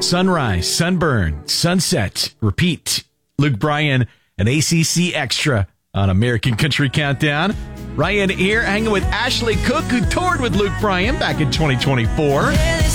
Sunrise, sunburn, sunset, repeat. Luke Bryan and ACC Extra on American Country Countdown. Ryan here hanging with Ashley Cook, who toured with Luke Bryan back in 2024.